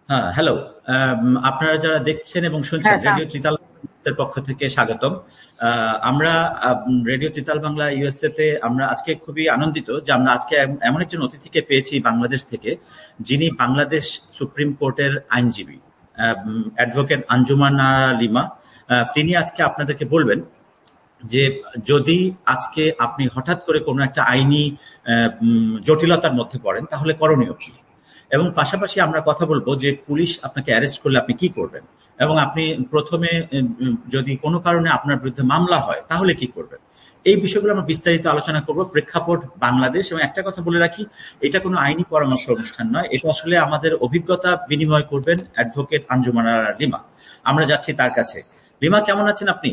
হ্যাঁ, হ্যালো। আপনারা যারা দেখছেন এবং শুনছেন হ্যাঁ, রেডিও ত্রিতাল এর পক্ষ থেকে স্বাগতম। আমরা রেডিও ত্রিতাল বাংলা ইউএসএ তে আমরা আজকে খুবই আনন্দিত যে আমরা আজকে এমন একজন অতিথিকে পেয়েছি বাংলাদেশ থেকে, যিনি বাংলাদেশ সুপ্রিম কোর্টের আইনজীবী, অ্যাডভোকেট আঞ্জুমান আরা লিমা। তিনি আজকে আপনাদেরকে বলবেন যে যদি আজকে আপনি হঠাৎ করে কোনো একটা আইনি জটিলতার মধ্যে পড়েন তাহলে করণীয় কি, এবং পাশাপাশি আমরা কথা বলবো যে পুলিশ আপনাকে অ্যারেস্ট করলে আপনি কি করবেন, এবং আপনি প্রথমে যদি কোনো কারণে আপনার বিরুদ্ধে মামলা হয় তাহলে কি করবেন। এই বিষয়গুলো আমরা বিস্তারিত আলোচনা করব। প্রেক্ষাপট বাংলাদেশ। এবং একটা কথা বলে রাখি, এটা কোনো আইনি পরামর্শ অনুষ্ঠান নয়, এটা আসলে আমাদের অভিজ্ঞতা বিনিময় করবেন অ্যাডভোকেট আঞ্জুমান আরা লিমা। আমরা যাচ্ছি তার কাছে। লিমা, কেমন আছেন আপনি?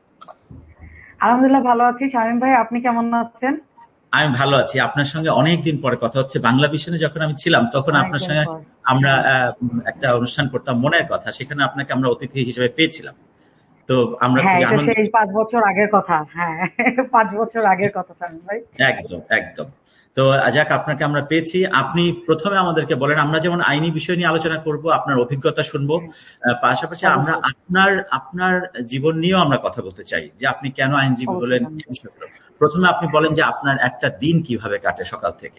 আলহামদুলিল্লাহ ভালো আছি। শামীম ভাই, আপনি কেমন আছেন? আমি ভালো আছি। আপনার সঙ্গে অনেকদিন পরে কথা হচ্ছে। বাংলা ভিশনে যখন আমি ছিলাম তখন আপনার অনেকদিন সঙ্গে পর। আমরা হ্যাঁ, একটা অনুষ্ঠান করতাম মনের কথা, সেখানে আপনাকে আমরা অতিথি হিসেবে পেয়েছিলাম। তো আমরা হ্যাঁ, খুবই এটা আনন্দিত। সেই 5 বছর আগের কথা। হ্যাঁ, 5 বছর আগের কথা শামীম ভাই। একদম, একদম। তো যাক, আপনাকে আমরা পেয়েছি। আপনি প্রথমে আমাদেরকে বলেন, আমরা যেমন আইনি বিষয় নিয়ে আলোচনা করব, আপনার অভিজ্ঞতা শুনবো, হ্যাঁ, পাশাপাশি আমরা অবশ্যই, আপনার আপনার জীবন নিয়েও আমরা কথা বলতে চাই যে আপনি কেন আইনজীবী অবশ্যই হলেন, শামীম এই ভাই। বিষয়গুলো। প্রথমে আপনি বলেন যে আপনার একটা দিন কিভাবে কাটে সকাল থেকে।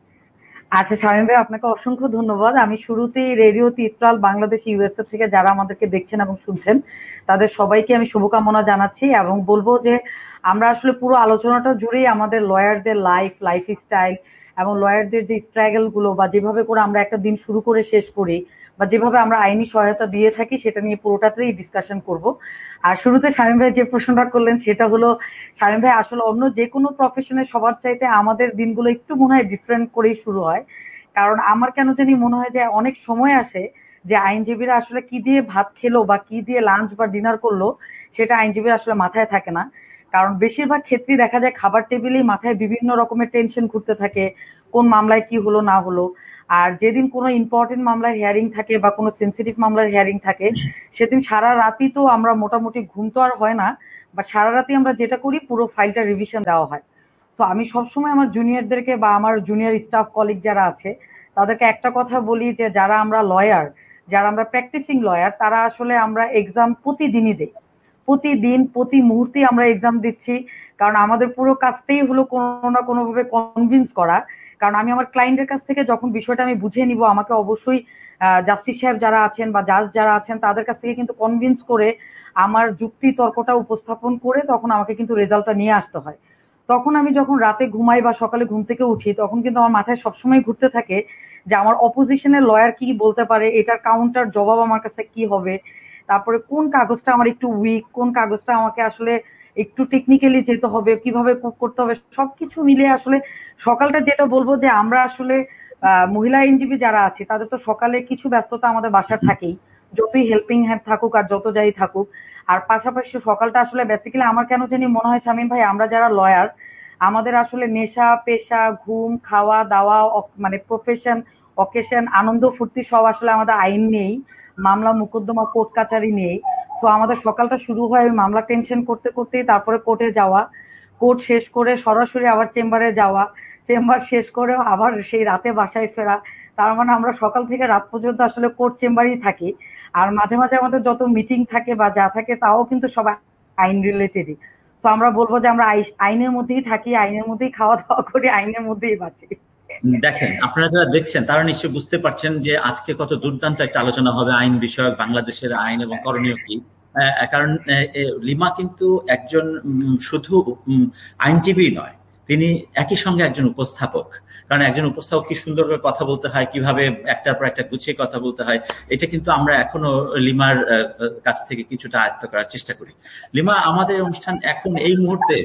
আচ্ছা শামীম ভাই, আপনাকে অসংখ্য ধন্যবাদ। আমি শুরুতেই রেডিও তিত্রাল বাংলাদেশ ইউএসএ থেকে যারা আমাদেরকে দেখছেন এবং শুনছেন, তাদের সবাইকে আমি শুভকামনা জানাচ্ছি এবং বলবো যে আমরা আসলে পুরো আলোচনাটা জুড়েই আমাদের লয়ারদের লাইফ স্টাইল এবং লয়ারদের যে স্ট্রাগল গুলো বা যেভাবে করে আমরা একটা দিন শুরু করে শেষ করি বা যেভাবে আমরা আইনি সহায়তা দিয়ে থাকি সেটা নিয়ে পুরোটাতেই ডিসকাশন করব। আর শুরুতে শামীম ভাই যে প্রশ্নটা করলেন সেটা হলো, শামীম ভাই আসলে অন্য যে কোনো প্রফেশনে সবার চাইতে আমাদের দিনগুলো একটু মনে হয় ডিফারেন্ট করেই শুরু হয়। কারণ আমার কেন জানি মনে হয় যে অনেক সময় আসে যে আইনজীবীরা আসলে কি দিয়ে ভাত খেলো বা কি দিয়ে লাঞ্চ বা ডিনার করলো সেটা আইনজীবীর আসলে মাথায় থাকে না। কারণ বেশিরভাগ ক্ষেত্রেই দেখা যায় খাবার টেবিলেই মাথায় বিভিন্ন রকমের টেনশন ঘুরতে থাকে, কোন মামলায় কি হলো না হলো। আর যেদিন কোনো ইম্পর্টেন্ট মামলার হিয়ারিং থাকে বা কোনো সেন্সিটিভ মামলার হিয়ারিং থাকে, সেদিন সারা রাতই তো আমরা মোটামুটি ঘুম তো আর হয় না, বা সারা রাতই আমরা যেটা করি পুরো ফাইলটা রিভিশন দেওয়া হয়। তো আমি সবসময় আমার জুনিয়রদেরকে বা আমার জুনিয়র স্টাফ কলিগ যারা আছে তাদেরকে একটা কথা বলি যে যারা আমরা লয়ার, যারা আমরা প্র্যাকটিসিং লয়ার, তারা আসলে আমরা এক্সাম প্রতিদিনই দেই। প্রতিদিন প্রতি মুহূর্তে আমরা এক্সাম দিচ্ছি। কারণ আমাদের পুরো কাজটাই হলো কোনো না কোনো ভাবে কনভিন্স করা। কারণ আমি আমার ক্লায়েন্টের কাছ থেকে যখন বিষয়টা আমি বুঝে নিব, আমাকে অবশ্যই জাস্টিস সাহেব যারা আছেন বা জাজ যারা আছেন তাদের কাছ থেকে কিন্তু কনভিন্স করে আমার যুক্তি তর্কটা উপস্থাপন করে তখন আমাকে কিন্তু রেজাল্টটা নিয়ে আসতে হয়। তখন আমি যখন রাতে ঘুমাই বা সকালে ঘুম থেকে উঠি তখন কিন্তু আমার মাথায় সবসময় ঘুরতে থাকে যে আমার অপোজিশনের লয়ার কি বলতে পারে, এটার কাউন্টার জবাব আমার কাছে কি হবে, তারপরে কোন কাগজটা আমার একটু উইক, কোন কাগজটা আমাকে আসলে একটু টেকনিক্যালি যেতে হবে, কিভাবে করতে হবে, সবকিছু মিলিয়ে আসলে সকালটা যেটা বলবো যে আমরা আসলে মহিলা আইনজীবী যারা আছে তাদের তো সকালে কিছু ব্যস্ততা আমাদের বাসার থাকেই, যতই হেল্পিং হ্যান্ড থাকুক আর যত যাই থাকুক। আর পাশাপাশি সকালটা আসলে বেসিক্যালি আমার কেন জানি মনে হয় শামীম ভাই, আমরা যারা লয়ার আমাদের আসলে নেশা পেশা ঘুম খাওয়া দাওয়া মানে প্রফেশন অকেশন আনন্দ ফুর্তি সব আসলে আমাদের আইন নেই, মামলা মোকদ্দমা কোর্ট কাচারি নেই। সো আমাদের সকালটা শুরু হয় ওই মামলা টেনশন করতে করতেই, তারপরে কোর্টে যাওয়া, কোর্ট শেষ করে সরাসরি আবার চেম্বারে যাওয়া, চেম্বার শেষ করে আবার সেই রাতে বাসায় ফেরা। তার মানে আমরা সকাল থেকে রাত পর্যন্ত আসলে কোর্ট চেম্বারেই থাকি। আর মাঝে মাঝে আমাদের যত মিটিং থাকে বা যা থাকে তাও কিন্তু সব আইন রিলেটেডই। তো আমরা বলবো যে আমরা আইনের মধ্যেই থাকি, আইনের মধ্যেই খাওয়া দাওয়া করি, আইনের মধ্যেই বাঁচি। দেখেন, আপনারা যারা দেখছেন তারা নিশ্চয়ই বুঝতে পারছেন যে আজকে কত দুর্দান্ত একটা আলোচনা হবে আইন বিষয়ক, বাংলাদেশের আইন এবং করণীয় কি। কারণ লিমা কিন্তু একজন শুধু আইনজীবী নয়, তিনি একই সঙ্গে একজন উপস্থাপক। কারণ একজন উপস্থাপক কি সুন্দর করে কথা বলতে হয়, কিভাবে একটার পর একটা গুছিয়ে কথা বলতে হয়, এটা কিন্তু আমরা এখনো লিমার কাছ থেকে কিছুটা আয়ত্ত করার চেষ্টা করি। লিমা, আমাদের অনুষ্ঠান এখন এই মুহূর্তে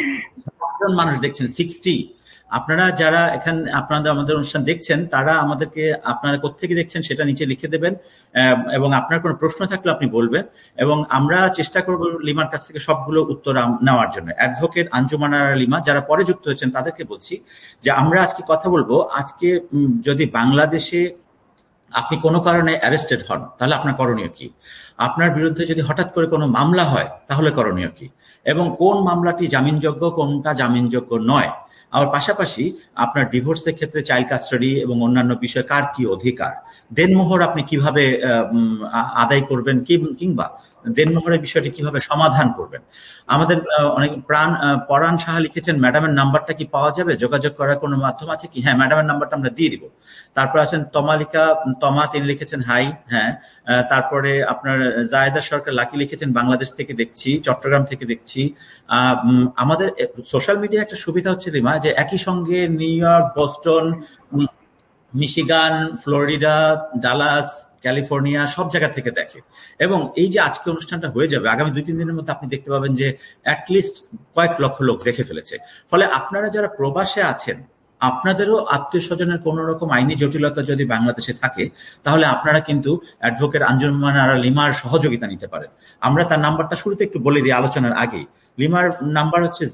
মানুষ দেখছেন 60। আপনারা যারা এখানে আপনাদের আমাদের অনুষ্ঠান দেখছেন তারা আমাদেরকে আপনারা কোত্থেকে দেখছেন সেটা নিচে লিখে দেবেন, এবং আপনার কোনো প্রশ্ন থাকলে আপনি বলবেন, এবং আমরা চেষ্টা করব লিমার কাছ থেকে সবগুলো উত্তর নেওয়ার জন্য। অ্যাডভোকেট আঞ্জুমান আরা লিমা যারা পরে যুক্ত হয়েছেন তাদেরকে বলছি যে আমরা আজকে কথা বলবো, আজকে যদি বাংলাদেশে আপনি কোনো কারণে অ্যারেস্টেড হন তাহলে আপনার করণীয় কি, আপনার বিরুদ্ধে যদি হঠাৎ করে কোনো মামলা হয় তাহলে করণীয় কি, এবং কোন মামলাটি জামিনযোগ্য কোনটা জামিনযোগ্য নয়। আবার পাশাপাশি আপনার ডিভোর্সের ক্ষেত্রে চাইল্ড কাস্টাডি এবং অন্যান্য বিষয়ে কার কি অধিকার, দেনমোহর আপনি কিভাবে আদায় করবেন, কিংবা দেনমোহরের বিষয়টি কিভাবে সমাধান করবেন। আমাদের অনেক পরাণ সাহা লিখেছেন, ম্যাডামের নাম্বারটা কি পাওয়া যাবে, যোগাযোগ করার কোনো মাধ্যম আছে কি? হ্যাঁ, ম্যাডামের নাম্বারটা আমরা দিয়ে দিব। তারপর আছেন তমা, তিনি লিখেছেন হাই। হ্যাঁ, তারপরে আপনার জায়েদা সরকার লাকি লিখেছেন, বাংলাদেশ থেকে দেখছি, চট্টগ্রাম থেকে দেখছি। আমাদের সোশ্যাল মিডিয়া একটা সুবিধা হচ্ছে রিমা, যে একই সঙ্গে new York, Boston, Michigan, Florida, Dallas, California সব জায়গা থেকে দেখে। এবং এই যে আজকে অনুষ্ঠানটা হয়ে যাবে, আগামী 2-3 দিনের মধ্যে আপনি দেখতে পাবেন যে অ্যাটলিস্ট কয়েক লক্ষ লোক দেখে ফেলেছে। ফলে আপনারা যারা প্রবাসে আছেন, আপনাদেরও আত্মীয় স্বজনের কোন রকম আইনি জটিলতা যদি বাংলাদেশে থাকে, তাহলে আপনারা কিন্তু অ্যাডভোকেট আঞ্জুমান আরা লিমার সহযোগিতা নিতে পারেন। আমরা তার নাম্বারটা শুরুতে একটু বলে দিই আলোচনার আগেই। লিমার নাম্বার হচ্ছে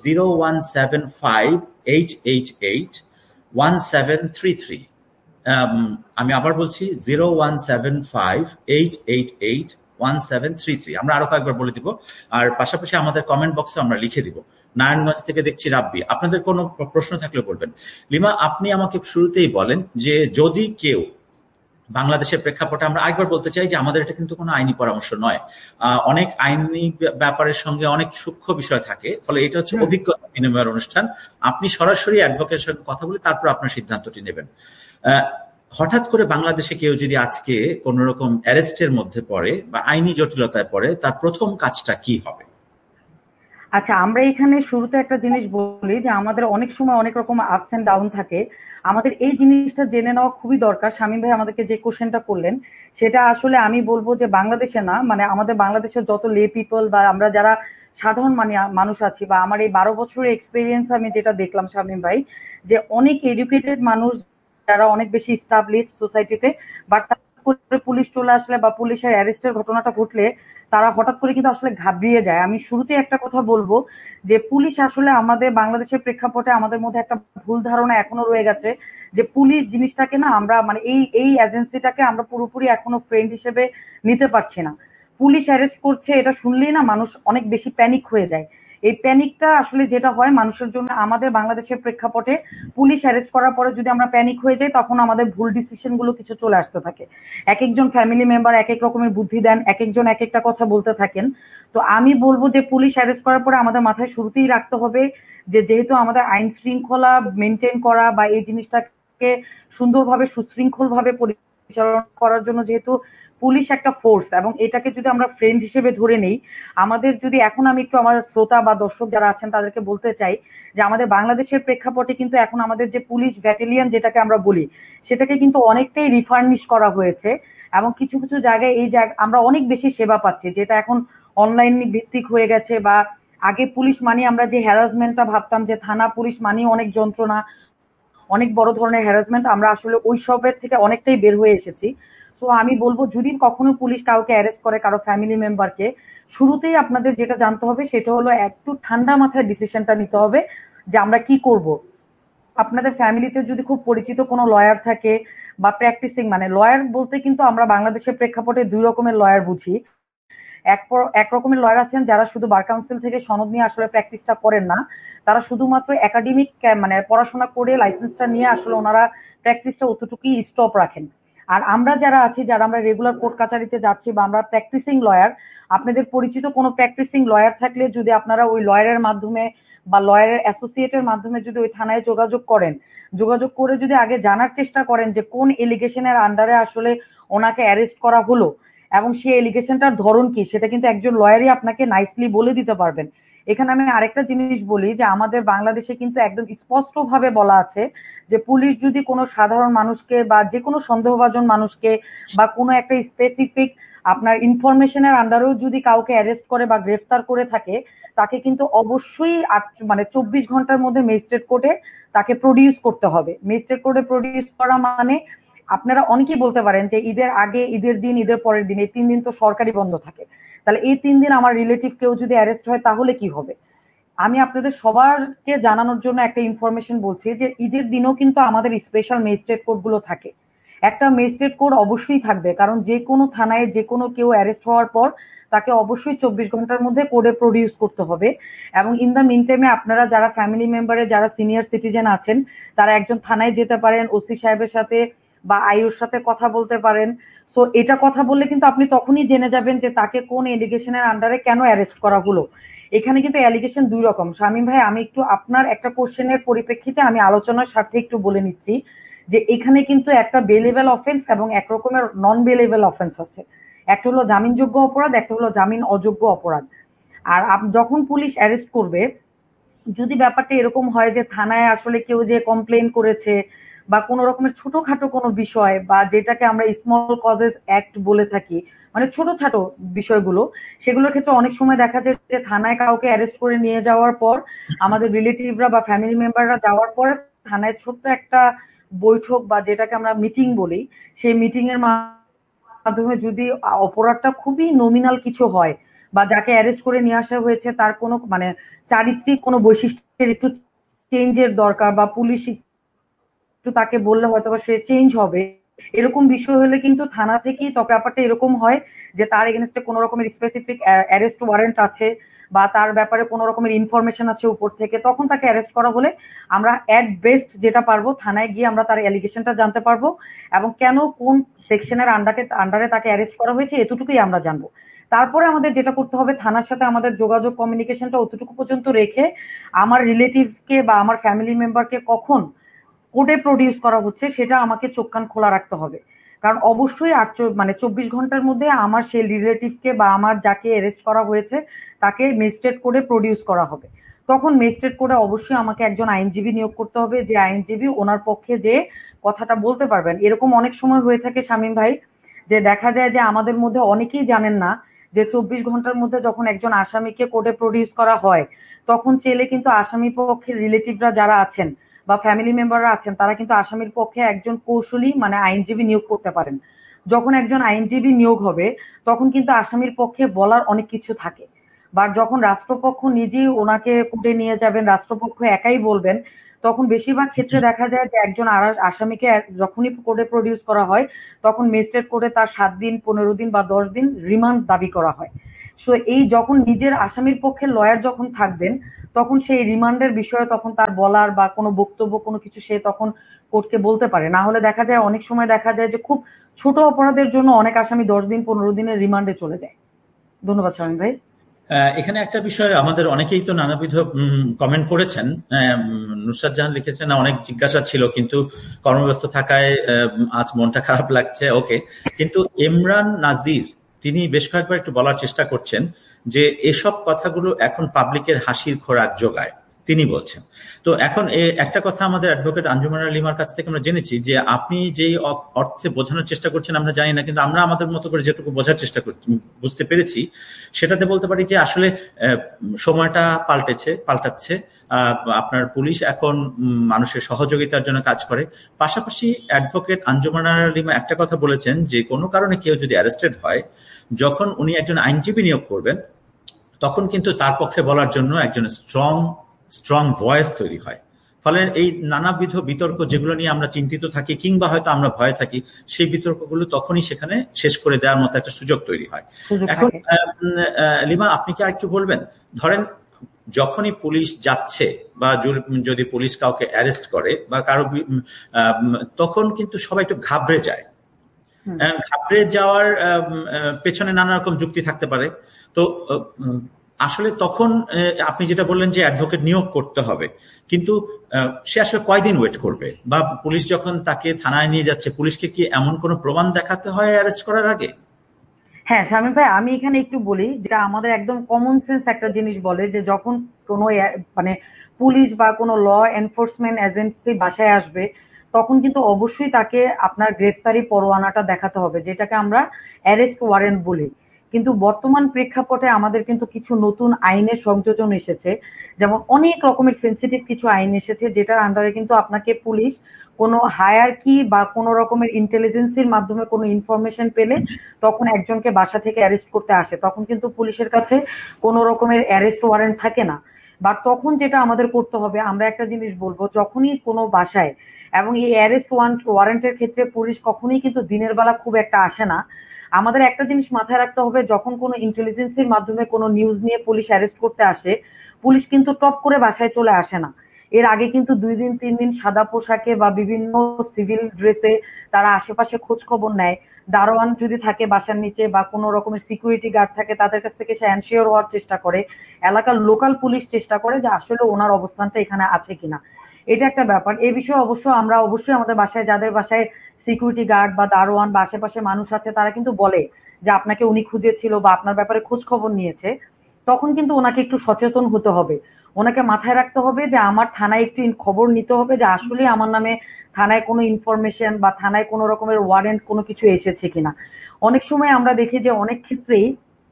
0175-888-1733। আমি আবার বলছি 0175-888-1733। আমরা আরো কয়েকবার বলে দিব, আর পাশাপাশি আমাদের কমেন্ট বক্সে আমরা লিখে দিব। নারায়ণগঞ্জ থেকে দেখছি রাব্বি, আপনাদের কোনো প্রশ্ন থাকলে বলবেন। লিমা, আপনি আমাকে শুরুতেই বলেন যে যদি কেউ বাংলাদেশের প্রেক্ষাপটে, আমরা আরেকবার বলতে চাই যে আমাদের এটা কিন্তু কোনো আইনি পরামর্শ নয়, অনেক আইনি ব্যাপারের সঙ্গে অনেক সূক্ষ্ম বিষয় থাকে, ফলে এটা হচ্ছে অভিজ্ঞতা বিনিময়ের অনুষ্ঠান। আপনি সরাসরি অ্যাডভোকেটের সঙ্গে কথা বলে তারপর আপনার সিদ্ধান্তটি নেবেন। হঠাৎ করে বাংলাদেশে কেউ যদি আজকে কোন রকম অ্যারেস্টের মধ্যে পড়ে বা আইনি জটিলতায় পড়ে, তার প্রথম কাজটা কি হবে? আচ্ছা, আমরা এখানে শুরুতে একটা জিনিস বলি যে আমাদের অনেক সময় অনেক রকম আপস এন্ড ডাউন থাকে। আমাদের এই জিনিসটা জেনে নেওয়া খুবই দরকার। শামীম ভাই আমাদেরকে যে কোশ্চেনটা করলেন, সেটা আসলে আমি বলবো যে বাংলাদেশে না, মানে আমাদের বাংলাদেশের যত লে পিপল বা আমরা যারা সাধারণ মানুষ আছি, বা আমার এই 12 বছরের এক্সপিরিয়েন্স আমি যেটা দেখলাম শামীম ভাই, যে অনেক এডুকেটেড মানুষ যারা অনেক বেশি স্টাবলিশ সোসাইটিতে, বাট পুলিশ চলে আসলে বা পুলিশের অ্যারেস্টের ঘটনাটা ঘটলে তারা হঠাৎ করে কিন্তু আসলে ঘাবড়িয়ে যায়। আমি শুরুতে একটা কথা বলবো যে পুলিশ আসলে আমাদের বাংলাদেশের প্রেক্ষাপটে আমাদের মধ্যে একটা ভুল ধারণা এখনো রয়ে গেছে যে পুলিশ জিনিসটাকে না আমরা মানে এই এজেন্সিটাকে আমরা পুরোপুরি এখনো ফ্রেন্ড হিসেবে নিতে পারছি না। পুলিশ অ্যারেস্ট করছে এটা শুনলেই না মানুষ অনেক বেশি প্যানিক হয়ে যায়। এই প্যানিকটা আসলে যেটা হয় মানুষের জন্য, আমাদের বাংলাদেশের প্রেক্ষাপটে পুলিশ অ্যারেস্ট করার পরে যদি আমরা প্যানিক হয়ে যাই, তখন আমাদের ভুল ডিসিশন গুলো কিছু চলে আসতে থাকে। এক একজন ফ্যামিলি মেম্বার এক এক রকমের বুদ্ধি দেন, এক একজন এক একটা কথা বলতে থাকেন। তো আমি বলবো যে পুলিশ অ্যারেস্ট করার পরে আমাদের মাথায় শুরুতেই রাখতে হবে যে যেহেতু আমাদের আইন শৃঙ্খলা মেনটেন করা বা এই জিনিসটাকে সুন্দরভাবে সুশৃঙ্খল ভাবে পরিচালনা করার জন্য যেহেতু পুলিশ একটা ফোর্স, এবং এটাকে যদি আমরা ফ্রেন্ড হিসেবে ধরে নেই, আমাদের যদি এখন আমি একটু আমার শ্রোতা বা দর্শক যারা আছেন তাদেরকে বলতে চাই যে আমাদের বাংলাদেশের প্রেক্ষাপটে কিন্তু এখন আমাদের যে পুলিশ ব্যাটালিয়ন যেটাকে আমরা বলি, সেটাকে কিন্তু অনেকটাই রিফার্নিশ করা হয়েছে, এবং কিছু কিছু জায়গায় এই আমরা অনেক বেশি সেবা পাচ্ছি, যেটা এখন অনলাইন ভিত্তিক হয়ে গেছে। বা আগে পুলিশ মানি আমরা যে হ্যারাসমেন্টটা ভাবতাম যে থানা পুলিশ মানি অনেক যন্ত্রণা, অনেক বড় ধরনের হ্যারাসমেন্ট, আমরা আসলে ওই সবের থেকে অনেকটাই বের হয়ে এসেছি। তো আমি বলবো যদি কখনো পুলিশ কাউকে অ্যারেস্ট করে কারো ফ্যামিলি মেম্বারকে, শুরুতেই আপনাদের যেটা জানতে হবে সেটা হলো একটু ঠান্ডা মাথায় ডিসিশনটা নিতে হবে যে আমরা কি করব। আপনাদের ফ্যামিলিতে যদি খুব পরিচিত কোনো লয়ার থাকে বা প্র্যাকটিসিং, মানে লয়ার বলতে কিন্তু আমরা বাংলাদেশের প্রেক্ষাপটে দুই রকমের লয়ার বুঝি। এক রকমের লয়ার আছেন যারা শুধু বার কাউন্সিল থেকে সনদ নিয়ে আসলে প্র্যাকটিসটা করেন না, তারা শুধুমাত্র একাডেমিক মানে পড়াশোনা করে লাইসেন্সটা নিয়ে আসলে ওনারা প্র্যাকটিসটা অতটুকুই স্টপ রাখেন। আর আমরা যারা আছি, যারা আমরা রেগুলার কোর্ট কাচারিতে যাচ্ছি বা আমরা প্র্যাকটিসিং লয়ার, আপনাদের পরিচিত কোনো প্র্যাকটিসিং লয়ার থাকলে যদি আপনারা ওই লয়ারের মাধ্যমে বা লয়ারের অ্যাসোসিয়েটের মাধ্যমে যদি ওই থানায় যোগাযোগ করেন, যোগাযোগ করে যদি আগে জানার চেষ্টা করেন যে কোন এলিগেশনের আন্ডারে আসলে ওনাকে অ্যারেস্ট করা হলো এবং সেই এলিগেশনটার ধরন কি, সেটা কিন্তু একজন লয়ারই আপনাকে নাইসলি বলে দিতে পারবেন। এখানে আমি আরেকটা জিনিস বলি যে আমাদের বাংলাদেশে কিন্তু একদম স্পষ্ট ভাবে বলা আছে যে পুলিশ যদি কোনো সাধারণ মানুষকে বা যে কোনো সন্দেহভাজন মানুষকে বা কোনো একটা স্পেসিফিক আপনার ইনফরমেশনের আন্ডারেও যদি কাউকে অ্যারেস্ট করে বা গ্রেফতার করে থাকে, তাকে কিন্তু অবশ্যই 24 ঘন্টার মধ্যে ম্যাজিস্ট্রেট কোর্টে তাকে প্রডিউস করতে হবে। ম্যাজিস্ট্রেট কোর্টে প্রডিউস করা মানে আপনারা অনেকেই বলতে পারেন যে ঈদের আগে, ঈদের দিন, ঈদের পরের দিন, এই 3 দিন তো সরকারি বন্ধ থাকে, তাহলে এই 3 দিন আমার রিলেটিভ কেউ যদি অ্যারেস্ট হয় তাহলে কি হবে? আমি আপনাদের সবারকে জানানোর জন্য একটা ইনফরমেশন বলছি যে ঈদের দিনও কিন্তু আমাদের স্পেশাল ম্যাজিস্ট্রেট কোর্ট গুলো থাকে, একটা ম্যাজিস্ট্রেট কোড অবশ্যই থাকবে, কারণ যে কোনো থানায় যে কোনো কেউ অ্যারেস্ট হওয়ার পর তাকে অবশ্যই 24 ঘন্টার মধ্যে কোডে প্রডিউস করতে হবে। এবং ইন দ্য মিন টাইমে আপনারা যারা ফ্যামিলি মেম্বারে যারা সিনিয়র সিটিজেন আছেন তারা একজন থানায় যেতে পারেন, ওসি সাহেবের সাথে বা আইওর সাথে কথা বলতে পারেন। সো এটা কথা বললে কিন্তু আপনি তখনই জেনে যাবেন যে তাকে কোন এলিগেশনের আন্ডারে কেন অ্যারেস্ট করা হলো। এখানে কিন্তু অ্যালিগেশন দুই রকম। শামীম ভাই, আমি একটু আপনার একটা কোশ্চেনের পরিপ্রেক্ষিতে আমি আলোচনার স্বার্থে একটু বলে নিচ্ছি যে এখানে কিন্তু একটা বেলেবল অফেন্স এবং এক রকমের নন বেলেবল অফেন্স আছে। একটা হলো জামিনযোগ্য অপরাধ, একটা হলো জামিন অযোগ্য অপরাধ। আর যখন পুলিশ অ্যারেস্ট করবে, যদি ব্যাপারটা এরকম হয় যে থানায় আসলে কেউ যে কমপ্লেন করেছে বা কোনো রকমের ছোটখাটো কোনো বিষয় বা যেটাকে আমরা স্মল কজেস অ্যাক্ট বলে থাকি, মানে ছোটখাটো বিষয়গুলো, সেগুলোর ক্ষেত্রে অনেক সময় দেখা যায় যে থানায় কাউকে অ্যারেস্ট করে নিয়ে যাওয়ার পর আমাদের রিলেটিভরা বা ফ্যামিলি মেম্বাররা যাওয়ার পর থানায় ছোট্ট একটা বৈঠক বা যেটাকে আমরা মিটিং বলি, সেই মিটিং এর মাধ্যমে যদি অপরাধটা খুবই নমিনাল কিছু হয় বা যাকে অ্যারেস্ট করে নিয়ে আসা হয়েছে তার কোনো মানে চারিত্রিক কোনো বৈশিষ্ট্যের একটু চেঞ্জের দরকার বা পুলিশ একটু তাকে বললে হয়তো বা সে চেঞ্জ হবে, এরকম বিষয় হলে কিন্তু থানা থেকেই তবে ব্যাপারটা এরকম হয় যে তার এগেনস্টে কোনো রকমের স্পেসিফিক অ্যারেস্ট ওয়ারেন্ট আছে বা তার ব্যাপারে কোনো রকমের ইনফরমেশন আছে উপর থেকে, তখন তাকে অ্যারেস্ট করা হলে আমরা অ্যাট বেস্ট যেটা পারবো থানায় গিয়ে আমরা তার অ্যালিগেশনটা জানতে পারবো এবং কেন কোন সেকশনের আন্ডারে তাকে অ্যারেস্ট করা হয়েছে এতটুকুই আমরা জানবো। তারপরে আমাদের যেটা করতে হবে, থানার সাথে আমাদের যোগাযোগ কমিউনিকেশনটা অতটুকু পর্যন্ত রেখে আমার রিলেটিভকে বা আমার ফ্যামিলি মেম্বারকে কখন কোর্টে প্রডিউস করা হচ্ছে সেটা আমাকে চোখ কান খোলা রাখতে হবে। কারণ অবশ্যই মানে 24 ঘন্টার মধ্যে আমার সেই রিলেটিভকে বা আমার যাকে অ্যারেস্ট করা হয়েছে তাকে ম্যাজিস্ট্রেট কোর্টে প্রডিউস করা হবে। তখন ম্যাজিস্ট্রেট কোর্টে অবশ্যই আমাকে একজন আইনজীবী নিয়োগ করতে হবে, যে আইনজীবী ওনার পক্ষে যে কথাটা বলতে পারবেন। এরকম অনেক সময় হয়ে থাকে শামীম ভাই, যে দেখা যায় যে আমাদের মধ্যে অনেকেই জানেন না যে 24 ঘন্টার মধ্যে যখন একজন আসামিকে কোর্টে প্রডিউস করা হয় তখন চেলে কিন্তু আসামি পক্ষের রিলেটিভরা যারা আছেন বা ফ্যামিলি মেম্বাররা আছেন তারা কিন্তু আসামির পক্ষে একজন কৌশলী মানে আইনজীবী নিয়োগ করতে পারেন। যখন একজন আইনজীবী নিয়োগ হবে তখন কিন্তু আসামির পক্ষে বলার অনেক কিছু থাকে, বা যখন রাষ্ট্রপক্ষ নিজেই ওনাকে কোর্টে নিয়ে যাবেন, রাষ্ট্রপক্ষ একাই বলবেন, তখন বেশিরভাগ ক্ষেত্রে দেখা যায় যে একজন আসামিকে যখনই কোর্টে প্রডিউস করা হয় তখন ম্যাজিস্ট্রেট কোর্টে তার 7 দিন, 15 দিন বা 10 দিন রিমান্ড দাবি করা হয়। সো এই যখন নিজের আসামির পক্ষে লয়ার যখন থাকবেন তখন সেই রিমান্ডের বিষয়ে তখন তার বলার বা কোনো বক্তব্য কোনো কিছু সে তখন কোর্টকে বলতে পারে। না হলে দেখা যায় অনেক সময় দেখা যায় যে খুব ছোট অপরাধের জন্য অনেক আসামি 10 দিন 15 দিনের রিমান্ডে চলে যায়। ধন্যবাদ শামীম ভাই। এখানে একটা বিষয়, আমাদের অনেকেই তো নানাবিধ কমেন্ট করেছেন। নুসরাত জাহান লিখেছেন অনেক জিজ্ঞাসা ছিল কিন্তু কর্মব্যস্ত থাকায় আজ মনটা খারাপ লাগছে। ওকে, কিন্তু ইমরান নাজির তিনি বেশ কয়েকবার একটু বলার চেষ্টা করছেন যে এসব কথাগুলো এখন পাবলিকের হাসির খোরাক যোগায়, তিনি বলছেন। তো এখন একটা কথা আমাদের অ্যাডভোকেট আঞ্জুমানা লিমার কাছ থেকে আমরা জেনেছি যে আপনি যেই অর্থে বোঝানোর চেষ্টা করছেন আমরা জানি না, কিন্তু আমরা আমাদের মতো করে যেটুকু বোঝার চেষ্টা করছি, বুঝতে পেরেছি, সেটাতে বলতে পারি যে আসলে সময়টা পাল্টাচ্ছে। আপনার পুলিশ এখন মানুষের সহযোগিতার জন্য কাজ করে। পাশাপাশি অ্যাডভোকেট আঞ্জুমানা লিমা একটা কথা বলেছেন যে কোনো কারণে কেউ যদি অ্যারেস্টেড হয়, যখন উনি একজন আইনজীবী নিয়োগ করবেন তখন কিন্তু তার পক্ষে বলার জন্য একজন স্ট্রং ভয়েস তৈরি হয়। ফলে এই নানাবিধ বিতর্ক যেগুলো নিয়ে আমরা চিন্তিত থাকি কিংবা হয়তো আমরা ভয়ে থাকি, সেই বিতর্কগুলো তখনই সেখানে শেষ করে দেওয়ার মতো একটা সুযোগ তৈরি হয়। এখন লিমা, আপনি কি আরেকটু বলবেন, ধরেন যখনই পুলিশ যাচ্ছে বা যদি পুলিশ কাউকে অ্যারেস্ট করে বা কারো, তখন কিন্তু সবাই একটু ঘাবড়ে যায়। ঘাবড়ে যাওয়ার পেছনে নানা রকম যুক্তি থাকতে পারে। তো আসলে তখন আপনি যেটা বললেন যে অ্যাডভোকেট নিয়োগ করতে হবে, কিন্তু সে আসলে কয়দিন ওয়েট করবে? বা পুলিশ যখন তাকে থানায় নিয়ে যাচ্ছে, পুলিশকে কি এমন কোনো প্রমাণ দেখাতে হয় অ্যারেস্ট করার আগে? হ্যাঁ শামীম ভাই, আমি এখানে একটু বলি যেটা আমাদের একদম কমন সেন্স একটা জিনিস বলে যে যখন কোনো মানে পুলিশ বা কোনো ল এনফোর্সমেন্ট এজেন্সি বাসায় আসবে তখন কিন্তু অবশ্যই তাকে আপনার গ্রেফতারি পরোয়ানাটা দেখাতে হবে, যেটাকে আমরা অ্যারেস্ট ওয়ারেন্ট বলি। কিন্তু বর্তমান প্রেক্ষাপটে আমাদের কিন্তু কিছু নতুন আইনের সংযোজন এসেছে, যেমন অনেক রকমের সেন্সিটিভ কিছু আইন এসেছে যেটার আন্ডারে কিন্তু আপনাকে পুলিশ কোনো হায়ারকি বা কোনো রকমের ইন্টেলিজেন্সির মাধ্যমে কোনো ইনফরমেশন পেলে তখন একজনকে বাসা থেকে অ্যারেস্ট করতে আসে, তখন কিন্তু পুলিশের কাছে কোনো রকমের অ্যারেস্ট ওয়ারেন্ট থাকে না। বা তখন যেটা আমাদের করতে হবে, আমরা একটা জিনিস বলবো, যখনই কোনো বাসায় এবং এই অ্যারেস্ট ওয়ারেন্টের ক্ষেত্রে পুলিশ কখনোই কিন্তু দিনের বেলা খুব একটা আসে না। আমাদের একটা জিনিস মাথায় রাখতে হবে, যখন কোনো ইন্টেলিজেন্সের মাধ্যমে কোনো নিউজ নিয়ে পুলিশ অ্যারেস্ট করতে আসে, পুলিশ কিন্তু টপ করে বাসায় চলে আসে না। এর আগে কিন্তু 2 দিন 3 দিন সাদা পোশাকে বা বিভিন্ন সিভিল ড্রেসে তারা আশেপাশে খোঁজ খবর নেয়। দারোয়ান যদি থাকে বাসার নিচে বা কোনো রকমের সিকিউরিটি গার্ড থাকে, তাদের কাছ থেকে সে এনশিওর হওয়ার চেষ্টা করে। এলাকার লোকাল পুলিশ চেষ্টা করে যে আসলে ওনার অবস্থানটা এখানে আছে কিনা। এটা একটা ব্যাপার। এই বিষয়ে অবশ্য আমরা অবশ্যই আমাদের বাসায়, যাদের বাসায় সিকিউরিটি গার্ড বা দারোয়ান বা আশেপাশে মানুষ আছে, তারা কিন্তু বলে যে আপনাকে উনি খুঁজেছিল বা আপনার ব্যাপারে খোঁজ খবর নিয়েছে। তখন কিন্তু ওনাকে একটু সচেতন হতে হবে। ওনাকে মাথায় রাখতে হবে যে আমার থানায় একটু খবর নিতে হবে যে আসলে আমার নামে থানায় কোনো ইনফরমেশন বা থানায় কোনো রকমের ওয়ারেন্ট কোনো কিছু এসেছে কিনা। অনেক সময় আমরা দেখি যে অনেক ক্ষেত্রেই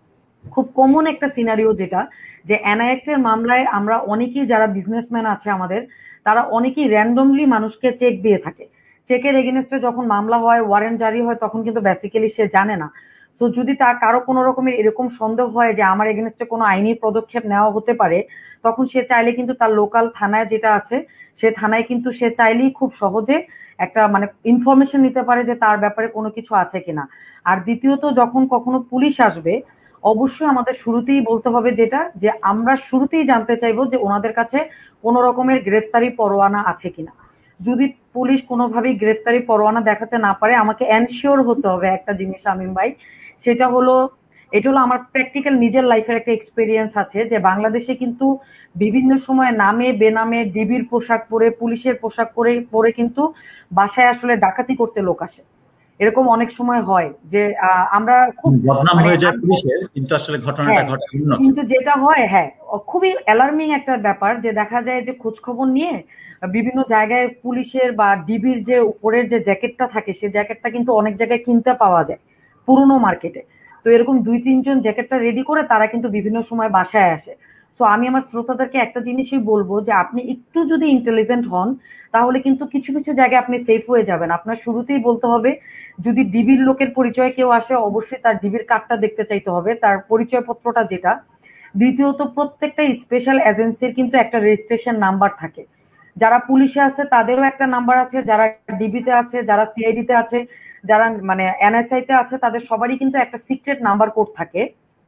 খুব কমন একটা সিনারিও যেটা, যে এনআইএক্টের মামলায় আমরা অনেকেই যারা বিজনেসম্যান আছে আমাদের, তারা অনেকেই র্যান্ডমলি মানুষকে চেক দিয়ে থাকে। চেকের এগেনস্টে যখন মামলা হয়, ওয়ারেন্ট জারি হয়, তখন কিন্তু বেসিক্যালি সে জানে না। তো যদি তার কারো কোনো রকমের এরকম সন্দেহ হয় যে আমার এগেনস্টে কোনো আইনি পদক্ষেপ নেওয়া হতে পারে, তখন সে চাইলে কিন্তু তার লোকাল থানায় যেটা আছে, সে থানায় কিন্তু সে চাইলেই খুব সহজে একটা মানে ইনফরমেশন নিতে পারে যে তার ব্যাপারে কোনো কিছু আছে কিনা। আর দ্বিতীয়ত, যখন কখনো পুলিশ আসবে, অবশ্যই আমাদের শুরুতেই বলতে হবে যেটা, যে আমরা শুরুতেই জানতে চাইবো যে ওনাদের কাছে কোনো রকমের গ্রেফতারি পরোয়ানা আছে কিনা। যদি পুলিশ কোনোভাবেই গ্রেফতারি পরোয়ানা দেখাতে না পারে, আমাকে এনশিওর হতে হবে একটা জিনিস শামীম ভাই, সেটা হলো, এটা হলো আমার প্র্যাকটিক্যাল নিজের লাইফের একটা এক্সপিরিয়েন্স আছে, যে বাংলাদেশে কিন্তু বিভিন্ন সময় নামে বেনামে ডিবির পোশাক পরে, পুলিশের পোশাক পরে পরে কিন্তু বাসায় আসলে ডাকাতি করতে লোক আসে। এরকম অনেক সময় হয় যে আমরা খুব বদনাম মানে হয়ে যায় পুলিশের, কিন্তু আসলে ঘটনাটা হ্যাঁ, ঘটে উন্নত। কিন্তু যেটা হয়, হ্যাঁ, খুবই অ্যালার্মিং একটা ব্যাপার, যে দেখা যায় যে খোঁজ খবর নিয়ে বিভিন্ন জায়গায় পুলিশের বা ডিবির যে উপরের যে জ্যাকেটটা থাকে, সেই জ্যাকেটটা কিন্তু অনেক জায়গায় কিনতে পাওয়া যায় পুরনো মার্কেটে। তো এরকম 2-3 জন জ্যাকেটটা রেডি করে তারা কিন্তু বিভিন্ন সময় বাসায় আসে। তো আমি আমার শ্রোতাদেরকে একটা জিনিসই বলবো, যে আপনি একটু যদি ইন্টেলিজেন্ট হন, তাহলে কিন্তু কিছু কিছু জায়গায় আপনি সেফ হয়ে যাবেন। আপনার শুরুতেই বলতে হবে, যদি ডিবির লোকের পরিচয় কেউ আসে, অবশ্যই তার ডিবির কার্ডটা দেখতে চাইতে হবে, তার পরিচয়পত্রটা যেটা। দ্বিতীয়ত, প্রত্যেকটা স্পেশাল এজেন্সির কিন্তু একটা রেজিস্ট্রেশন নাম্বার থাকে। যারা পুলিশে আছে তাদেরও একটা নাম্বার আছে, যারা ডিবিতে আছে, যারা সিআইডি তে আছে, যারা মানে এনএসআই তে আছে, তাদের সবারই কিন্তু একটা সিক্রেট নাম্বার কোড থাকে।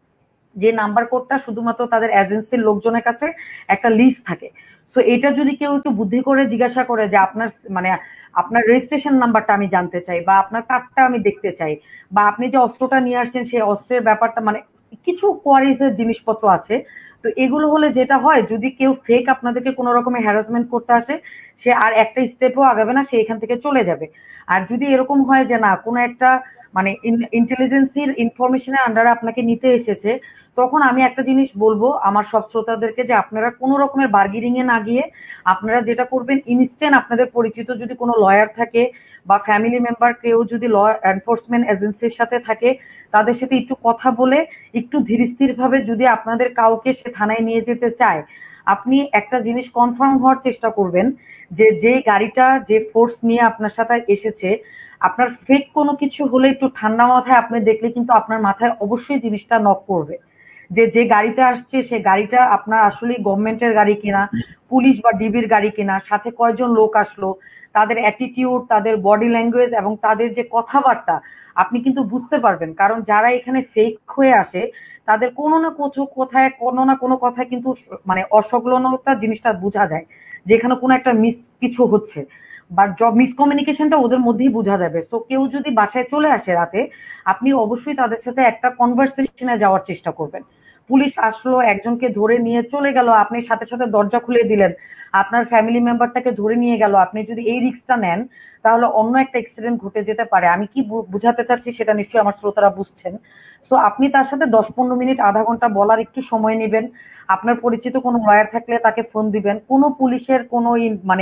যে নাম্বার কোডটা শুধুমাত্র তাদের এজেন্সির লোকজনের কাছে একটা লিস্ট থাকে। সো এটা যদি কেউ একটু বুদ্ধি করে জিজ্ঞাসা করে যে আপনার মানে আপনার রেজিস্ট্রেশন নাম্বারটা আমি জানতে চাই, বা আপনার কার্ডটা আমি দেখতে চাই, বা আপনি যে অস্ত্রটা নিয়ে আসছেন সেই অস্ত্রের ব্যাপারটা, মানে কিছু কোয়ারিজ এর জিনিসপত্র আছে। তো এগুলো হলে যেটা হয়, যদি কেউ ফেক আপনাদেরকে কোনো রকমের হ্যারাসমেন্ট করতে আসে, সে আর একটা স্টেপও আগাবে না, সে এখান থেকে চলে যাবে। আর যদি এরকম হয় যে না, কোনো একটা মানে ইন্টেলিজেন্সির ইনফরমেশনের আন্ডারে আপনাকে নিতে এসেছে, তখন আমি একটা জিনিস বলবো আমার সব শ্রোতাদেরকে, যে আপনারা কোনো রকমের বার্গেনিং এ না গিয়ে আপনারা যেটা করবেন, ইনস্ট্যান্ট আপনাদের পরিচিত যদি কোনো লয়ার থাকে বা ফ্যামিলি মেম্বার কেউ যদি ল এনফোর্সমেন্ট এজেন্সির সাথে থাকে, তাদের সাথে একটু কথা বলে একটু ধীরস্থির ভাবে যদি আপনাদের কাউকে সে থানায় নিয়ে যেতে চায়, আপনি একটা জিনিস কনফার্ম হওয়ার চেষ্টা করবেন, যে যে গাড়িটা যে ফোর্স নিয়ে আপনার সাথে এসেছে, আপনার ফেক কোনো কিছু হলে একটু ঠান্ডা মাথায় আপনি দেখলে কিন্তু আপনার মাথায় অবশ্যই জিনিসটা নক করবে, যে যে গাড়িতে আসছে সে গাড়িটা আপনার আসলে গভর্নমেন্টের গাড়ি কিনা, পুলিশ বা ডিবির গাড়ি কিনা, সাথে কয়জন লোক আসলো, তাদের অ্যাটিটিউড, তাদের বডি ল্যাঙ্গুয়েজ এবং তাদের যে কথাবার্তা, আপনি কিন্তু বুঝতে পারবেন। কারণ যারা এখানে ফেক হয়ে আসে, তাদের কোনো না কোথায় কোনো না কোনো কথায় কিন্তু মানে অসংলগ্নতা জিনিসটা বোঝা যায়, যে এখানে কোনো একটা মিস কিছু হচ্ছে, বা জব মিসকমিউনিকেশনটা ওদের মধ্যেই বোঝা যাবে। তো কেউ যদি বাসায় চলে আসে রাতে, আপনি অবশ্যই তাদের সাথে একটা কনভারসেশনে যাওয়ার চেষ্টা করবেন। পুলিশ আসলো, একজনকে ধরে নিয়ে চলে গেল, আপনি সাথে সাথে দরজা খুলে দিলেন, আপনার ফ্যামিলি মেম্বারটাকে ধরে নিয়ে গেল, আপনি যদি এই রিস্কটা নেন, তাহলে অন্য একটা অ্যাক্সিডেন্ট ঘটে যেতে পারে। আমি কি বুঝাতে চাচ্ছি সেটা নিশ্চয়ই আমার শ্রোতারা বুঝছেন। সো আপনি তার সাথে 10-15 মিনিট, আধা ঘন্টা বলার একটু সময় নেবেন। আপনার পরিচিত কোনো লয়ার থাকলে তাকে ফোন দিবেন। কোনো পুলিশের কোনো মানে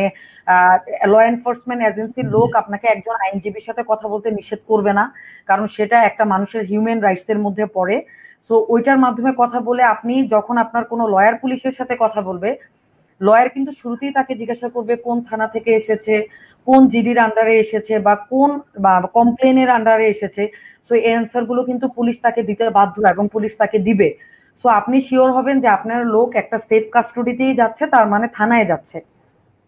ল এনফোর্সমেন্ট এজেন্সির লোক আপনাকে একজন আইনজীবীর সাথে কথা বলতে নিষেধ করবে না, কারণ সেটা একটা মানুষের হিউম্যান রাইটস এর মধ্যে পড়ে। সো ওইটার মাধ্যমে কথা বলে, আপনি যখন আপনার কোনো লয়ার পুলিশের সাথে কথা বলবে, লয়ার কিন্তু শুরুতেই তাকে জিজ্ঞাসা করবে কোন থানা থেকে এসেছে, কোন জিডির আন্ডারে এসেছে, বা কোন বা কমপ্লেনের আন্ডারে এসেছে। সো এই অ্যান্সার গুলো কিন্তু পুলিশ তাকে দিতে বাধ্য এবং পুলিশ তাকে দিবে। সো আপনি শিওর হবেন যে আপনার লোক একটা সেফ কাস্টডিতেই যাচ্ছে, তার মানে থানায় যাচ্ছে।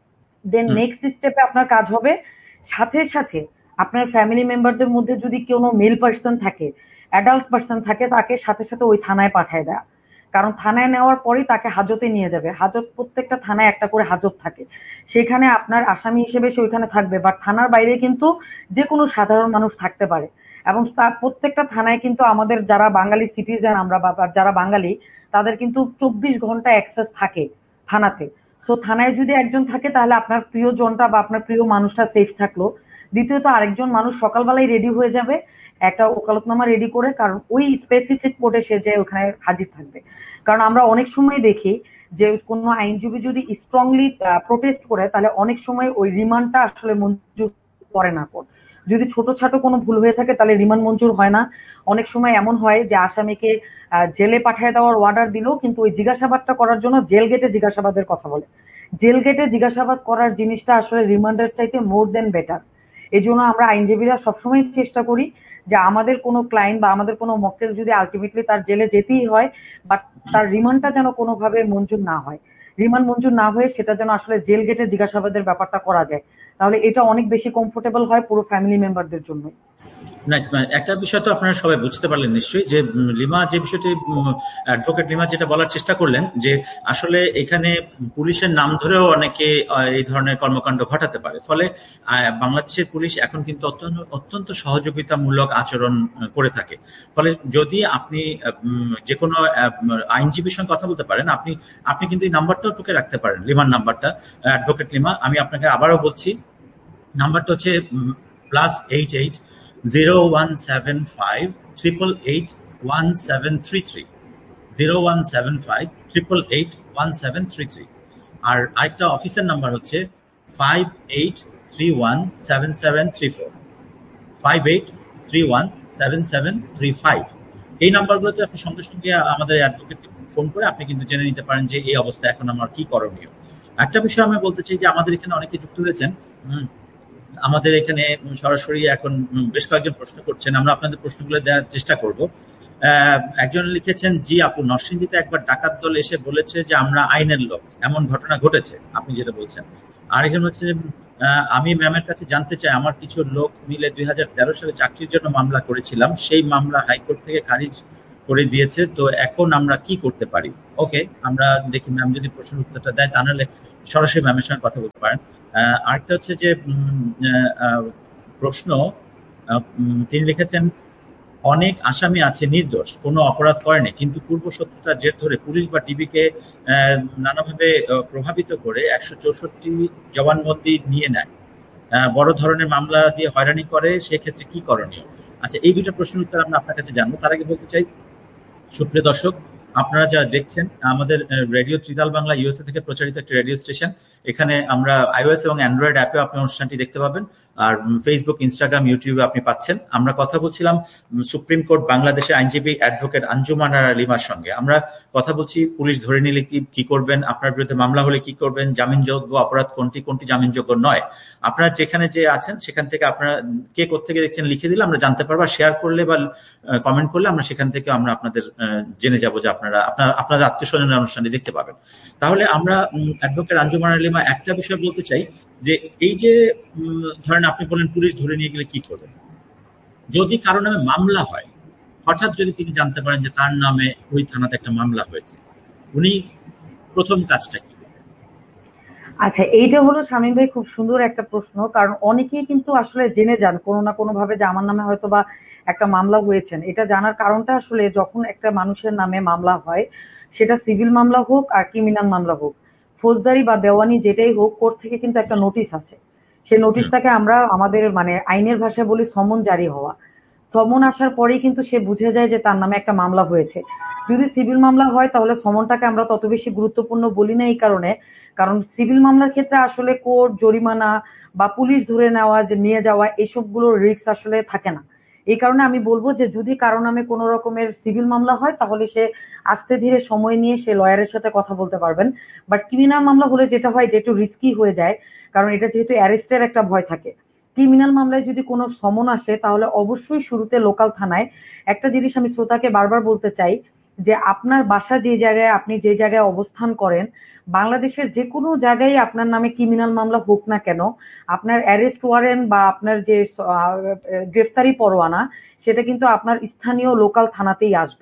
দেন নেক্সট স্টেপে আপনার কাজ হবে সাথে সাথে আপনার ফ্যামিলি মেম্বারদের মধ্যে যদি কোনো মেল পার্সন থাকে, অ্যাডাল্ট পার্সন থাকে, তাকে সাথে সাথে ওই থানায় পাঠায় দেয়া। কারণ থানায় নেওয়ার পরেই তাকে হাজতে নিয়ে যাবে। হাজত, প্রত্যেকটা থানায় একটা করে হাজত থাকে, সেখানে আপনার আসামি হিসেবে সে ওইখানে থাকবে, বাট থানার বাইরে কিন্তু যে কোনো সাধারণ মানুষ থাকতে পারে। এবং তার প্রত্যেকটা থানায় কিন্তু আমাদের যারা বাঙালি সিটিজেন আমরা বা যারা বাঙালি, তাদের কিন্তু 24 ঘন্টা অ্যাক্সেস থাকে থানাতে। সো থানায় যদি একজন থাকে তাহলে আপনার প্রিয়জনটা বা আপনার প্রিয় মানুষটা সেফ থাকলো। দ্বিতীয়ত আরেকজন মানুষ সকালবেলায় রেডি হয়ে যাবে একটা ওকালতনামা রেডি করে, কারণ ওই স্পেসিফিক কোর্টে সে যে ওখানে হাজির থাকবে। কারণ আমরা অনেক সময় দেখি যে কোনো আইনজীবী যদি স্ট্রংলি প্রোটেস্ট করে, তাহলে অনেক সময় ওই রিমান্ডটা আসলে মঞ্জুর করে না কোর্ট। যদি ছোটখাটো কোনো ভুল হয়ে থাকে তাহলে রিমান্ড মঞ্জুর হয় না। অনেক সময় এমন হয় যে আসামিকে জেলে পাঠিয়ে দেওয়ার অর্ডার দিলেও কিন্তু ওই জিজ্ঞাসাবাদটা করার জন্য জেল গেটে জিজ্ঞাসাবাদের কথা বলে। জেল গেটে জিজ্ঞাসাবাদ করার জিনিসটা আসলে রিমান্ডের চাইতে মোর দেন বেটার। এই জন্য আমরা আইনজীবীরা সবসময় চেষ্টা করি যে আমাদের কোনো ক্লায়েন্ট বা আমাদের কোনো মক্কেল যদি আলটিমেটলি তার জেলে যেতেই হয়, বাট তার রিমান্ডটা যেন কোনোভাবে মঞ্জুর না হয়। রিমান্ড মঞ্জুর না হয়ে সেটা যেন আসলে জেল গেটে জিজ্ঞাসাবাদের ব্যাপারটা করা যায়, তাহলে এটা অনেক বেশি কমফোর্টেবল হয় পুরো ফ্যামিলি মেম্বারদের জন্য। নাইস। একটা বিষয় তো আপনারা সবাই বুঝতে পারলেন নিশ্চয়ই যে লিমা যে বিষয়টি অ্যাডভোকেট লিমা যেটা বলার চেষ্টা করলেন যে আসলে এখানে পুলিশের নাম ধরেও অনেকে এই ধরনের কর্মকাণ্ড ঘটাতে পারে। ফলে বাংলাদেশের পুলিশ এখন কিন্তু অত্যন্ত সহযোগিতামূলক আচরণ করে থাকে। ফলে যদি আপনি যে কোনো আইনজীবীর সঙ্গে কথা বলতে পারেন, আপনি কিন্তু এই নাম্বারটাও টুকে রাখতে পারেন, লিমার নাম্বারটা, অ্যাডভোকেট লিমা। আমি আপনাকে আবারও বলছি, নাম্বারটা হচ্ছে +880175888173 0175888173। আর আরেকটা অফিসের নাম্বার হচ্ছে 58317734 58317735। এই নাম্বারগুলোতে আপনি সঙ্গে সঙ্গে আমাদের অ্যাডভোকেটকে ফোন করে আপনি কিন্তু জেনে নিতে পারেন যে এই অবস্থায় এখন আমার কি করণীয়। একটা বিষয় আমি বলতে চাই যে আমাদের এখানে অনেকে যুক্ত হয়েছেন, আমাদের এখানে সরাসরি এখন বেশ কয়েকজন প্রশ্ন করছেন, আমরা আপনাদের প্রশ্নগুলো দেওয়ার চেষ্টা করব। একজন লিখেছেন, জি আপু, নরসিংদীতে একবার ডাকাত দল এসে বলেছে যে আমরা আইনের লোক, এমন ঘটনা ঘটেছে আপনি যেটা বলছেন। আরেকজন হচ্ছে আমি ম্যামের কাছে জানতে চাই, আমার কিছু লোক মিলে 2013 সালে চাকরির জন্য মামলা করেছিলাম, সেই মামলা হাইকোর্ট থেকে খারিজ করে দিয়েছে, তো এখন আমরা কি করতে পারি? ওকে, আমরা দেখি ম্যাম যদি প্রশ্নের উত্তরটা দেয়, তা নাহলে সরাসরি ম্যামের সঙ্গে কথা বলতে পারেন। আরেকটা হচ্ছে যে প্রশ্ন তিনি লিখেছেন, অনেক আসামি আছে নির্দোষ, কোনো অপরাধ করেনি, কিন্তু পূর্ব শত্রুতার জের ধরে পুলিশ বা ডিবিকে নানাভাবে প্রভাবিত করে 164 জবানবন্দি নিয়ে নেয়, বড় ধরনের মামলা দিয়ে হয়রানি করে, সেক্ষেত্রে কি করণীয়? আচ্ছা, এই দুটো প্রশ্নের উত্তর আমরা আপনার কাছে জানবো। তার আগে বলতে চাই, সুপ্রিয় দর্শক, আপনারা যারা দেখছেন, আমাদের রেডিও ত্রিতাল বাংলা ইউএসএ থেকে প্রচারিত একটি রেডিও স্টেশন। এখানে আমরা iOS এবং অ্যান্ড্রয়েড অ্যাপে আপনি অনুষ্ঠানটি দেখতে পাবেন, আর ফেসবুক, ইনস্টাগ্রাম, ইউটিউবে আপনি পাচ্ছেন। আমরা কথা বলছিলাম সুপ্রিম কোর্ট বাংলাদেশের আইনজীবী অ্যাডভোকেট আঞ্জুমান আরা লিমার সঙ্গে। আমরা কথা বলছি পুলিশ ধরে নিলে কি করবেন, আপনার বিরুদ্ধে মামলা হলে কি করবেন, জামিনযোগ্য অপরাধ কোনটি, কোনটি জামিনযোগ্য নয়। আপনারা যেখানে যে আছেন সেখান থেকে আপনারা কে কোত্থেকে দেখছেন লিখে দিলে আমরা জানতে পারবো, শেয়ার করলে বা কমেন্ট করলে আমরা সেখান থেকে আমরা আপনাদের জেনে যাবো যে আপনাদের আত্মীয় স্বজনের অনুষ্ঠানটি দেখতে পাবেন। তাহলে আমরা অ্যাডভোকেট আঞ্জুমান আরা লিমা একটা বিষয় বলতে চাই যে এই যে ধরেন আপনি বলেন পুলিশ ধরে নিয়ে গেলে কি করবেন, যদি কারো নামে মামলা হয়, হঠাৎ যদি তিনি জানতে পারেন যে তার নামে ওই থানাতে একটা মামলা হয়েছে, উনি প্রথম কাজটা কি? আচ্ছা, এইটা হলো শামীম ভাই খুব সুন্দর একটা প্রশ্ন, কারণ অনেকেই কিন্তু আসলে জেনে যান কোনো না কোনো ভাবে যে আমার নামে হয়তো বা একটা মামলা হয়েছেন। এটা জানার কারণটা আসলে যখন একটা মানুষের নামে মামলা হয়, সেটা সিভিল মামলা হোক আর ক্রিমিনাল মামলা হোক, ফৌজদারি বা দেওয়ানি যেটাই হোক, কোর্ট থেকে কিন্তু একটা নোটিশ আছে। সেই নোটিশটাকে আমরা আমাদের মানে আইনের ভাষায় বলি সমন জারি হওয়া। সমন আসার পরেই কিন্তু সে বুঝে যায় যে তার নামে একটা মামলা হয়েছে। যদি সিভিল মামলা হয় তাহলে সমনটাকে আমরা তত বেশি গুরুত্বপূর্ণ বলি না, এই কারণে কারণ সিভিল মামলার ক্ষেত্রে আসলে কোর্ট, জরিমানা বা পুলিশ ধরে নেওয়া, যে নিয়ে যাওয়া, এসবগুলোর রিস্ক আসলে থাকে না। এই কারণে আমি বলবো যে যদি কারো নামে কোনো রকমের সিভিল মামলা হয় তাহলে সে আস্তে ধীরে সময় নিয়ে সে লয়ারের সাথে কথা বলতে পারবেন। বাট ক্রিমিনাল মামলা হলে যেটা হয় যে একটু রিস্কি হয়ে যায়, কারণ এটা যেহেতু অ্যারেস্টের একটা ভয় থাকে। ক্রিমিনাল মামলায় যদি কোনো সমন আসে তাহলে অবশ্যই শুরুতে লোকাল থানায়, একটা জিনিস আমি শ্রোতাকে বারবার বলতে চাই যে আপনার বাসা যে জায়গায়, আপনি যে জায়গায় অবস্থান করেন, বাংলাদেশের যে কোনো জায়গায় আপনার নামে ক্রিমিনাল মামলা হোক না কেন, আপনার অ্যারেস্ট ওয়ারেন্ট বা আপনার যে গ্রেফতারি পরোয়ানা, সেটা কিন্তু আপনার স্থানীয় লোকাল থানাতেই আসবে।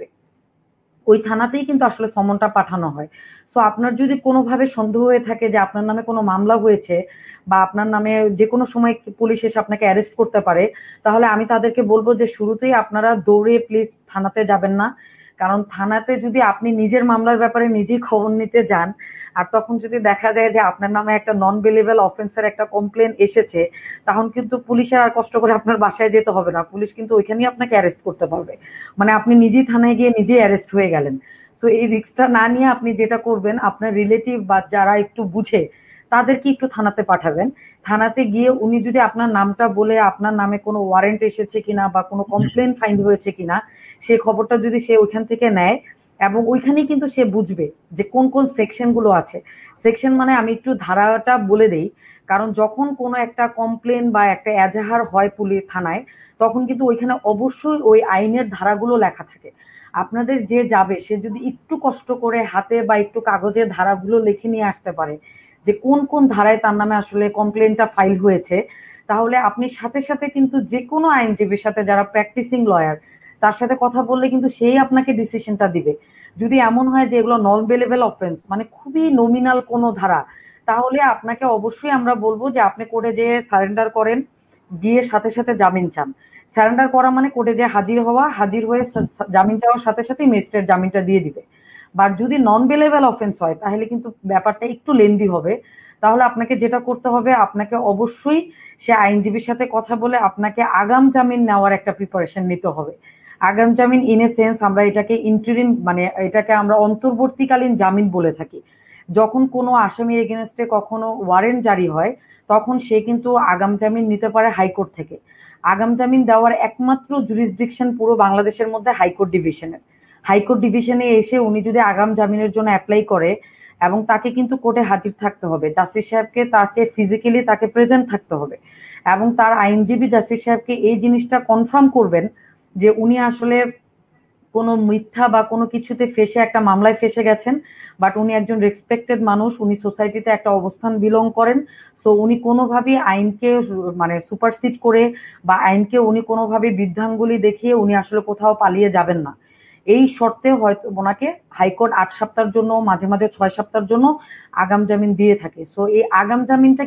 ওই থানাতেই কিন্তু আসলে সমনটা পাঠানো হয়। সো আপনার যদি কোনোভাবে সন্দেহ হয়ে থাকে যে আপনার নামে কোনো মামলা হয়েছে বা আপনার নামে যে কোনো সময় পুলিশ এসে আপনাকে অ্যারেস্ট করতে পারে, তাহলে আমি তাদেরকে বলবো যে শুরুতেই আপনারা দৌড়ে প্লিজ থানাতে যাবেন না। কারণ থানাতে যদি আপনি নিজের মামলার ব্যাপারে নিজেই খবর নিতে যান, আর তখন যদি দেখা যায় যে আপনার নামে একটা নন বেলেবল অফেন্সের একটা কমপ্লেন এসেছে, তখন কিন্তু পুলিশের আর কষ্ট করে আপনার বাসায় যেতে হবে না, পুলিশ কিন্তু ওইখানেই আপনাকে অ্যারেস্ট করতে পারবে। মানে আপনি নিজেই থানায় গিয়ে নিজেই অ্যারেস্ট হয়ে গেলেন। সো এই রিস্কটা না নিয়ে আপনি যেটা করবেন, আপনার রিলেটিভ বা যারা একটু বুঝে তাদেরকে একটু থানাতে পাঠাবেন। থানাতে গিয়ে উনি যদি আপনার নামটা বলে আপনার নামে কোনো ওয়ারেন্ট এসেছে কিনা বা কোনো কমপ্লেন ফাইন্ড হয়েছে কিনা সেই খবরটা যদি সে ওইখান থেকে নেয়, এবং ওইখানেই কিন্তু সে বুঝবে যে কোন কোন সেকশন গুলো আছে। সেকশন মানে আমি একটু ধারাটা বলে দেই, কারণ যখন কোনো একটা কমপ্লেন বা একটা এজাহার হয় পুলিশ থানায়, তখন কিন্তু ওইখানে অবশ্যই ওই আইনের ধারাগুলো লেখা থাকে। আপনাদের যে যাবে সে যদি একটু কষ্ট করে হাতে বা একটু কাগজে ধারাগুলো লিখে নিয়ে আসতে পারে যে কোন কোন ধারায় তার নামে আসলে কমপ্লেনটা ফাইল হয়েছে, তাহলে আপনি সাথে সাথে কিন্তু যে কোনো আইনজীবীর সাথে যারা প্র্যাকটিসিং লয়ার, তার সাথে কথা বললে কিন্তু সেই আপনাকে ডিসিশনটা দিবে। যদি এমন হয় যে এগুলো নন বেলেবল অফেন্স, মানে খুবই নমিনাল কোনো ধারা, তাহলে আপনাকে অবশ্যই আমরা বলবো যে আপনি কোর্টে যেয়ে সারেন্ডার করেন, গিয়ে সাথে সাথে জামিন চান। সারেন্ডার করা মানে কোর্টে যে হাজির হওয়া, হাজির হয়ে জামিন চাওয়ার সাথে সাথে ম্যাজিস্ট্রেট জামিনটা দিয়ে দিবে। বাট যদি নন বেলেবল অফেন্স হয় তাহলে কিন্তু ব্যাপারটা একটু লেন্দি হবে। তাহলে আপনাকে যেটা করতে হবে, আপনাকে অবশ্যই সে আইনজীবীর সাথে কথা বলে আপনাকে আগাম জামিন নেওয়ার একটা প্রিপারেশন নিতে হবে। আগাম জামিন ইন এ সেন্স আমরা এটাকে ইন্টারিম, মানে এটাকে আমরা অন্তর্বর্তীকালীন জামিন বলে থাকি। যখন কোনো আসামির এগেনস্টে কখনো ওয়ারেন্ট জারি হয়, তখন সে কিন্তু আগাম জামিন নিতে পারে হাইকোর্ট থেকে। আগাম জামিন দেওয়ার একমাত্র জুরিসডিকশন পুরো বাংলাদেশের মধ্যে হাইকোর্ট ডিভিশনের। হাইকোর্ট ডিভিশনে এসে উনি যদি আগাম জামিনের জন্য অ্যাপ্লাই করে, এবং তাকে কিন্তু কোর্টে হাজির থাকতে হবে, জাস্টিস সাহেবকে তাকে ফিজিক্যালি তাকে প্রেজেন্ট থাকতে হবে, এবং তার আইনজীবী জাস্টিস সাহেবকে এই জিনিসটা কনফার্ম করবেন যে উনি আসলে কোনো মিথ্যা বা কোনো কিছুতে ফেসে একটা মামলায় ফেসে গেছেন, বাট উনি একজন রেসপেক্টেড মানুষ, উনি সোসাইটিতে একটা অবস্থান বিলং করেন। সো উনি কোনোভাবেই আইনকে মানে সুপারসিড করে বা আইনকে উনি কোনোভাবে বৃদ্ধাঙ্গুলি দেখিয়ে উনি আসলে কোথাও পালিয়ে যাবেন না। এই শর্তে হয়তো ওনাকে হাইকোর্ট ৮ সপ্তাহের জন্য, মাঝে মাঝে ৬ সপ্তাহের জন্য আগাম জামিন দিয়ে থাকে। সো এই আগাম জামিনটা